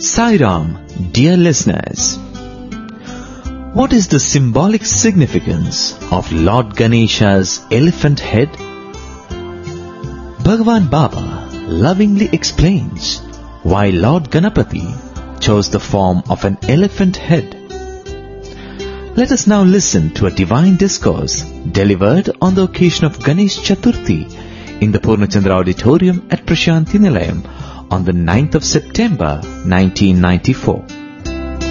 Sai Ram, dear listeners. What is the symbolic significance of Lord Ganesha's elephant head? Bhagwan Baba lovingly explains why Lord Ganapati chose the form of an elephant head. Let us now listen to a divine discourse delivered on the occasion of Ganesh Chaturthi in the Purnachandra Auditorium at Prashanti Nilayam on the 9th of September 1994.